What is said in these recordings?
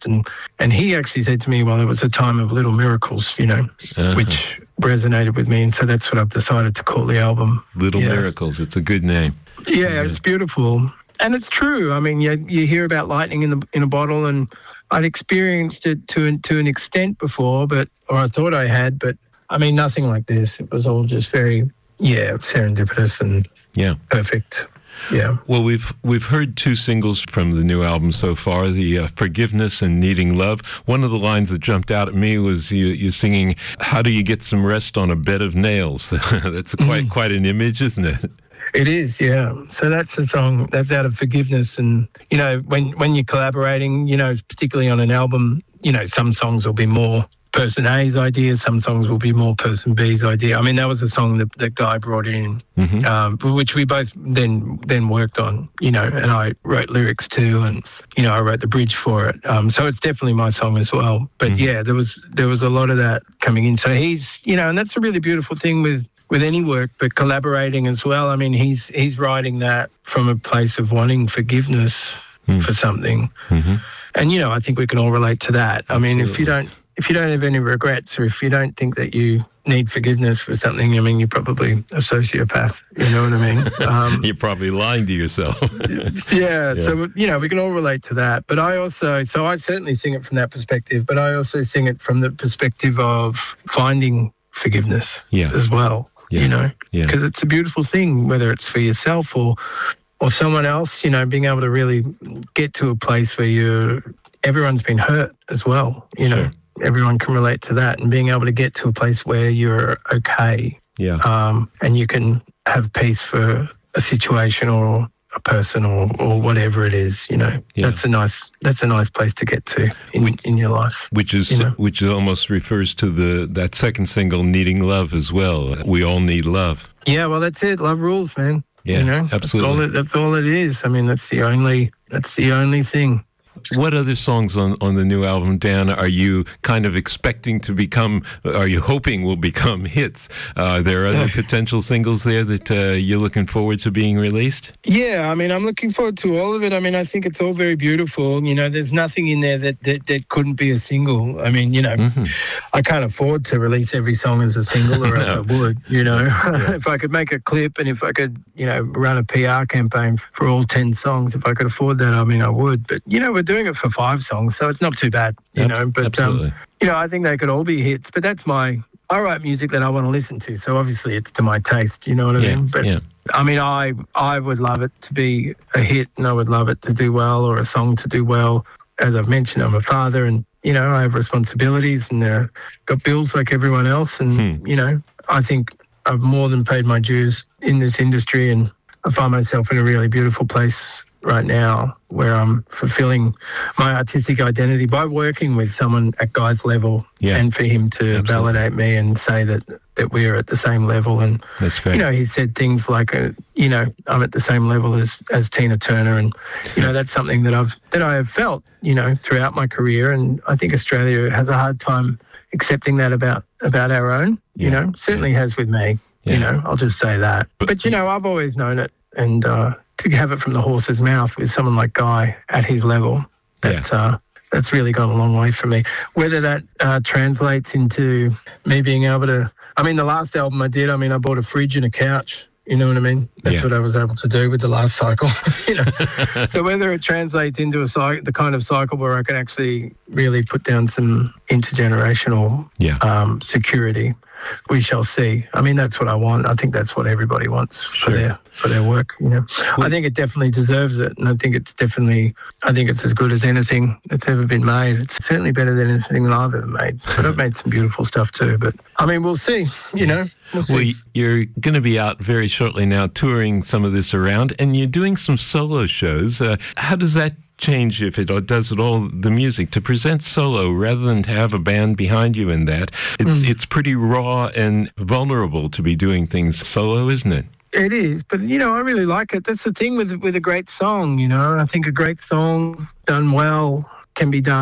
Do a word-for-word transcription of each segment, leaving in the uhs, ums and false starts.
first. And, and he actually said to me, well, it was a time of little miracles, you know, uh-huh. which resonated with me. And so that's what I've decided to call the album. Little yeah. Miracles. It's a good name. Yeah, yeah, it's beautiful. And it's true. I mean, you, you hear about lightning in the in a bottle, and I'd experienced it to, to an extent before, but or I thought I had, but I mean, nothing like this. It was all just very, yeah, serendipitous and yeah. perfect. Yeah. Well, we've we've heard two singles from the new album so far, the uh, Forgiveness and Needing Love. One of the lines that jumped out at me was you, you singing, how do you get some rest on a bed of nails? That's a quite, mm. quite an image, isn't it? It is, yeah. So that's a song that's out of forgiveness. And, you know, when, when you're collaborating, you know, particularly on an album, you know, some songs will be more person A's idea, some songs will be more person B's idea. I mean, that was a song that, that Guy brought in, mm-hmm. um, which we both then then worked on, you know, and I wrote lyrics too, and, you know, I wrote the bridge for it. Um, so it's definitely my song as well. But, mm-hmm. yeah, there was there was a lot of that coming in. So he's, you know, and that's a really beautiful thing with, with any work, but collaborating as well. I mean, he's he's writing that from a place of wanting forgiveness mm. for something. Mm-hmm. And, you know, I think we can all relate to that. I mean, Absolutely. if you don't if you don't have any regrets, or if you don't think that you need forgiveness for something, I mean, you're probably a sociopath, you know what I mean? Um, you're probably lying to yourself. yeah, yeah, so, you know, we can all relate to that. But I also, so I certainly sing it from that perspective, but I also sing it from the perspective of finding forgiveness yeah. as well, yeah. you know, because yeah. it's a beautiful thing, whether it's for yourself or, or someone else, you know, being able to really get to a place where you're, everyone's been hurt as well, you know. Sure. Everyone can relate to that, and being able to get to a place where you're okay, yeah, um, and you can have peace for a situation or a person or, or whatever it is, you know. Yeah. That's a nice that's a nice place to get to in, which, in your life. Which is you know? which almost refers to the that second single, Needing Love, as well. We all need love. Yeah, well, that's it. Love rules, man. Yeah, you know? absolutely. That's all, it, that's all it is. I mean, that's the only that's the only thing. What other songs on, on the new album, Dan, are you kind of expecting to become, are you hoping will become hits? Uh, are there other potential singles there that uh, you're looking forward to being released? Yeah, I mean, I'm looking forward to all of it. I mean, I think it's all very beautiful. You know, there's nothing in there that, that, that couldn't be a single. I mean, you know, mm-hmm. I can't afford to release every song as a single, or else no. I would, you know. Yeah. If I could make a clip and if I could, you know, run a P R campaign for all ten songs, if I could afford that, I mean, I would. But, you know, we're doing it for five songs, so it's not too bad, you know. But Absolutely. um, you know, I think they could all be hits. But that's my I write music that I want to listen to, so obviously it's to my taste. You know what I yeah, mean? But yeah. I mean, I I would love it to be a hit, and I would love it to do well, or a song to do well. As I've mentioned, I'm a father, and you know, I have responsibilities, and I've got bills like everyone else, and hmm. you know, I think I've more than paid my dues in this industry, and I find myself in a really beautiful place right now where I'm fulfilling my artistic identity by working with someone at Guy's level, yeah. and for him to Absolutely. validate me and say that, that we're at the same level. And, That's great. you know, he said things like, uh, you know, I'm at the same level as, as Tina Turner. And, you know, that's something that I've, that I have felt, you know, throughout my career. And I think Australia has a hard time accepting that about, about our own, yeah. you know, certainly yeah. has with me, yeah. you know, I'll just say that. But, but, you know, I've always known it. And, uh, to have it from the horse's mouth with someone like Guy at his level, that, yeah. uh, that's really gone a long way for me. Whether that uh, translates into me being able to, I mean, the last album I did, I mean, I bought a fridge and a couch. You know what I mean? That's yeah. what I was able to do with the last cycle. you know, so whether it translates into a cycle, the kind of cycle where I can actually really put down some intergenerational yeah. um, security, we shall see. I mean, that's what I want. I think that's what everybody wants sure. for their for their work. You know, well, I think it definitely deserves it, and I think it's definitely, I think it's as good as anything that's ever been made. It's certainly better than anything that I've ever made. But I've made some beautiful stuff too. But I mean, we'll see. You know, we'll see. Well, you're going to be out very shortly now, touring some of this around, and you're doing some solo shows. Uh, how does that change, if it does at all, the music to present solo rather than to have a band behind you in that? It's mm. it's pretty raw and vulnerable to be doing things solo, isn't it? It is, but you know, I really like it. That's the thing with with a great song. You know, I think a great song done well can be done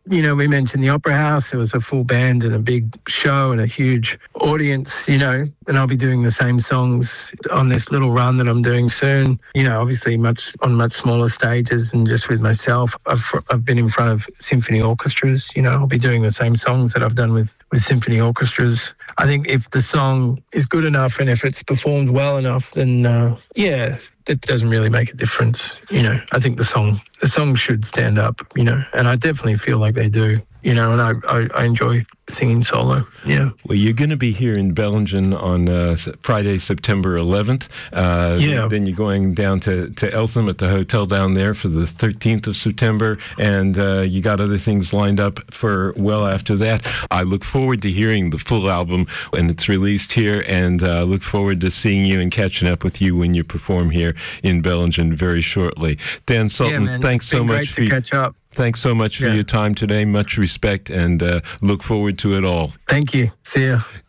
you know, we mentioned the Opera House. There was a full band and a big show and a huge audience, you know, and I'll be doing the same songs on this little run that I'm doing soon. You know, obviously much on much smaller stages and just with myself. I've, I've been in front of symphony orchestras, you know, I'll be doing the same songs that I've done with, with symphony orchestras. I think if the song is good enough and if it's performed well enough, then, uh, yeah, it doesn't really make a difference. You know, I think the song, the song should stand up, you know, and I definitely feel like they do, you know, and I, I, I enjoy singing solo. Yeah. Well, you're going to be here in Bellingen on uh, Friday, September eleventh. Uh, yeah. Then you're going down to, to Eltham at the hotel down there for the thirteenth of September, and uh, you got other things lined up for well after that. I look forward to hearing the full album when it's released here, and uh, look forward to seeing you and catching up with you when you perform here in Bellingen very shortly. Dan Sultan, yeah, thanks so much for for catch up. Thanks so much for yeah. your time today. Much respect, and uh, look forward to it all. Thank you. See ya.